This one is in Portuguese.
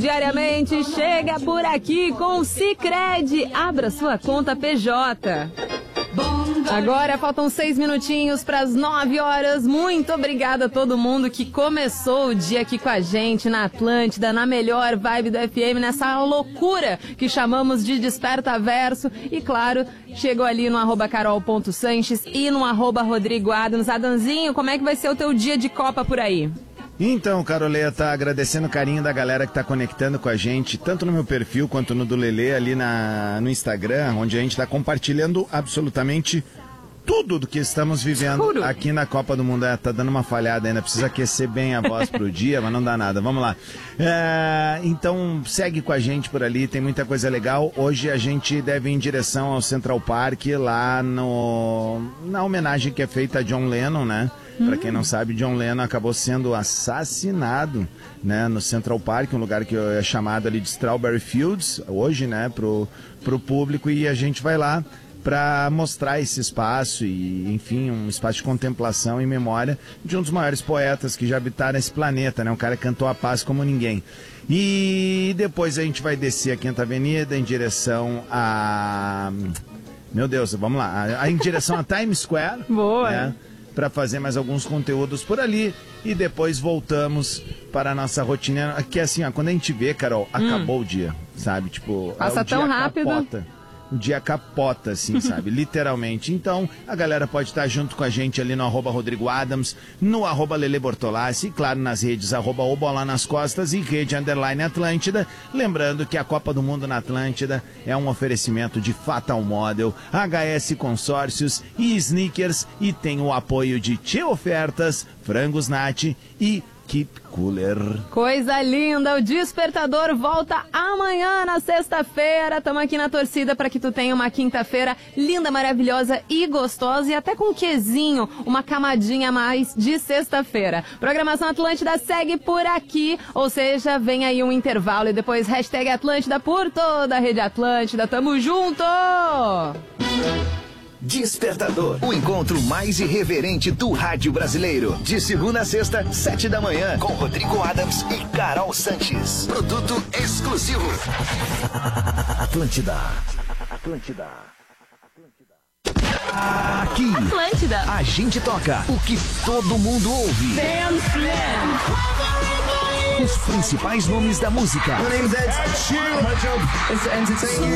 Diariamente chega por aqui com o Sicredi. Abra sua conta PJ. Agora faltam 6 minutinhos para as 9 horas. Muito obrigada a todo mundo que começou o dia aqui com a gente na Atlântida, na melhor vibe do FM, nessa loucura que chamamos de Desperta Verso. E claro, chegou ali no @carol.sanches e no @Rodrigo Adams. Adanzinho, como é que vai ser o teu dia de Copa por aí? Então, Caroleta, agradecendo o carinho da galera que tá conectando com a gente, tanto no meu perfil quanto no do Lelê ali no Instagram, onde a gente tá compartilhando absolutamente tudo do que estamos vivendo aqui na Copa do Mundo. Tá dando uma falhada ainda, precisa aquecer bem a voz pro dia, mas não dá nada, vamos lá. Então, segue com a gente por ali, tem muita coisa legal. Hoje a gente deve ir em direção ao Central Park, lá na homenagem que é feita a John Lennon, né? Pra quem não sabe, John Lennon acabou sendo assassinado, né, no Central Park, um lugar que é chamado ali de Strawberry Fields, hoje, né, pro público, e a gente vai lá para mostrar esse espaço e, enfim, um espaço de contemplação e memória de um dos maiores poetas que já habitaram esse planeta, né, um cara que cantou a paz como ninguém. E depois a gente vai descer a Quinta Avenida em direção a... Meu Deus, vamos lá, em direção a Times Square. Boa! Né, para fazer mais alguns conteúdos por ali e depois voltamos para a nossa rotina, que é assim, ó, quando a gente vê, Carol, acabou o dia, sabe? Tipo, passa tão rápido. O dia capota, assim, sabe? Literalmente. Então, a galera pode estar junto com a gente ali no @Rodrigo Adams, no @Lele Bortolassi, e claro, nas redes @Bola nas Costas e rede _Atlântida. Lembrando que a Copa do Mundo na Atlântida é um oferecimento de Fatal Model, HS Consórcios e Sneakers, e tem o apoio de Tchê Ofertas, Frangos Nat e Keep Cooler. Coisa linda, o Despertador volta amanhã na sexta-feira. Estamos aqui na torcida para que tu tenha uma quinta-feira linda, maravilhosa e gostosa, e até com um quezinho, uma camadinha a mais de sexta-feira. Programação Atlântida segue por aqui, ou seja, vem aí um intervalo e depois #Atlântida por toda a rede Atlântida. Tamo junto! Despertador, o encontro mais irreverente do rádio brasileiro. De segunda a sexta, 7 da manhã, com Rodrigo Adams e Carol Sanches. Produto exclusivo. Atlântida. Atlântida. Aqui, Atlântida, a gente toca o que todo mundo ouve. Os principais nomes da música.